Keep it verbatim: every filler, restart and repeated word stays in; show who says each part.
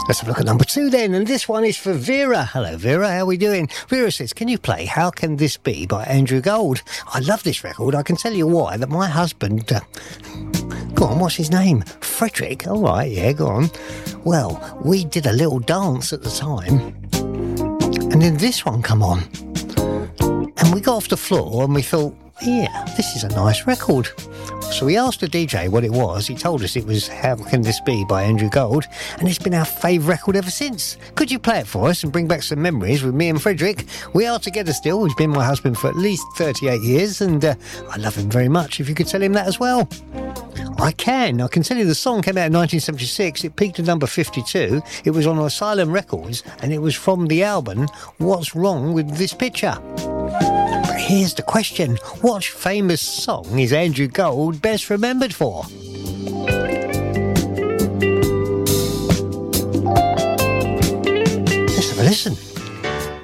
Speaker 1: Let's have a look at number two then, and this one is for Vera. Hello Vera, how are we doing? Vera says, can you play How Can This Be by Andrew Gold? I love this record. I can tell you why, that my husband... Uh, go on, what's his name? Frederick? All right, yeah, go on. Well, we did a little dance at the time, and then this one come on. And we got off the floor and we thought, yeah, this is a nice record. So we asked the D J what it was. He told us it was How Can This Be by Andrew Gold, and it's been our favourite record ever since. Could you play it for us and bring back some memories with me and Frederick? We are together still. He's been my husband for at least thirty-eight years, and uh, I love him very much. If you could tell him that as well. I can. I can tell you the song came out in nineteen seventy-six. It peaked at number fifty-two. It was on Asylum Records, and it was from the album What's Wrong With This Picture? But here's the question. What famous song is Andrew Gold best remembered for? Let's have a listen.